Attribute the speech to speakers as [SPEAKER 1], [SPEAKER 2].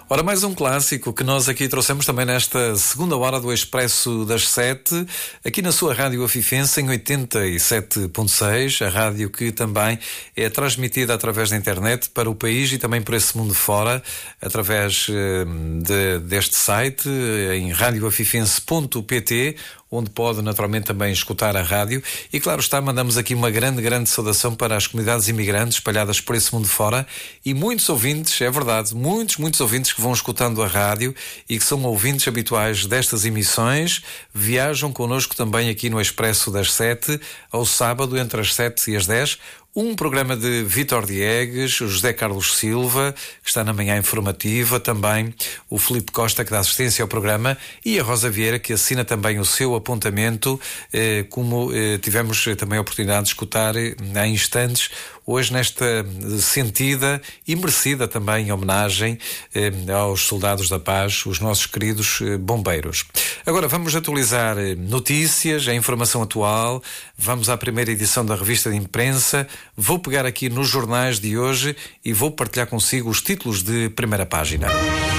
[SPEAKER 1] Ora, mais um clássico que nós aqui trouxemos também nesta segunda hora do Expresso das 7, aqui na sua Rádio Afifense em 87.6, a rádio que também é transmitida através da internet para o país e também por esse mundo fora, através deste site em radioafifense.pt, onde pode naturalmente também escutar a rádio. E claro está, mandamos aqui uma grande saudação para as comunidades imigrantes espalhadas por esse mundo fora e muitos ouvintes, é verdade, muitos ouvintes que vão escutando a rádio e que são ouvintes habituais destas emissões, viajam connosco também aqui no Expresso das 7, ao sábado entre as 7 e as 10, um programa de Vítor Diegues, o José Carlos Silva, que está na manhã informativa, também o Filipe Costa, que dá assistência ao programa, e a Rosa Vieira, que assina também o seu apontamento, como tivemos também a oportunidade de escutar há instantes, hoje nesta sentida e merecida também homenagem aos soldados da paz, os nossos queridos bombeiros. Agora vamos atualizar notícias, a informação atual, vamos à primeira edição da revista de imprensa, vou pegar aqui nos jornais de hoje e vou partilhar consigo os títulos de primeira página.